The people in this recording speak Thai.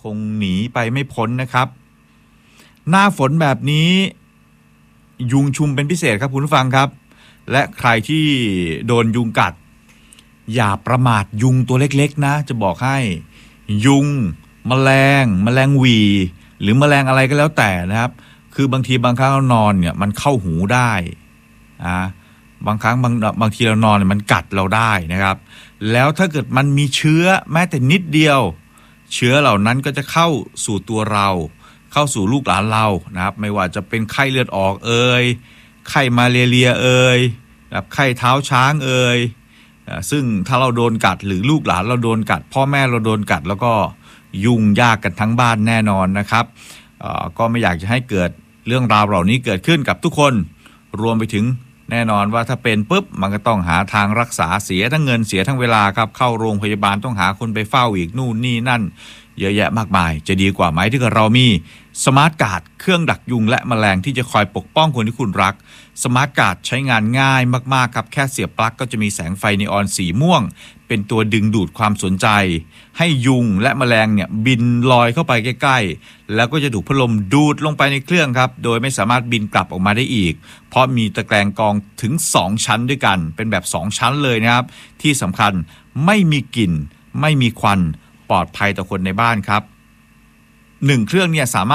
งหนีไปไม่พ้นนะครับหน้าฝนแบบนี้ยุงชุมเป็นพิเศษครับคุณผู้ฟังครับและใครที่โดนยุงกัดอย่าประมาทยุงตัวเล็กๆนะจะบอกให้ยุงแมลงหวีหรือแมลงอะไรก็แล้วแต่นะครับคือบางทีบางครั้งเรานอนเนี่ยมันเข้าหูได้บางครั้งบางทีเรานอนมันกัดเราได้นะครับแล้วถ้าเกิดมันมีเชื้อแม้แต่นิดเดียวเชื้อเหล่านั้นก็จะเข้าสู่ตัวเราเข้าสู่ลูกหลานเรานะครับไม่ว่าจะเป็นไข้เลือดออกไข้มาเลเรียแบบไข้เท้าช้างซึ่งถ้าเราโดนกัดหรือลูกหลานเราโดนกัดพ่อแม่เราโดนกัดแล้วก็ยุ่งยากกันทั้งบ้านแน่นอนนะครับก็ไม่อยากจะให้เกิดเรื่องราวเหล่านี้เกิดขึ้นกับทุกคนรวมไปถึงแน่นอนว่าถ้าเป็นปุ๊บมันก็ต้องหาทางรักษาเสียทั้งเงินเสียทั้งเวลาครับเข้าโรงพยาบาลต้องหาคนไปเฝ้าอีกนู่นนี่นั่นเยอะแยะมากมายจะดีกว่าไหมถ้าเกิดเรามีสมาร์ทการ์ดเครื่องดักยุงและแมลงที่จะคอยปกป้องคนที่คุณรักสมาร์ทการ์ดใช้งานง่ายมากๆครับแค่เสียบปลั๊กก็จะมีแสงไฟนีออนสีม่วงเป็นตัวดึงดูดความสนใจให้ยุงและแมลงเนี่ยบินลอยเข้าไปใกล้ๆแล้วก็จะถูกพัดลมดูดลงไปในเครื่องครับโดยไม่สามารถบินกลับออกมาได้อีกเพราะมีตะแกรงกรองถึง2ชั้นด้วยกันเป็นแบบ2ชั้นเลยนะครับที่สำคัญไม่มีกลิ่นไม่มีควันปลอดภัยต่อคนในบ้านครับ1เครื่องเนี่ยสามารถ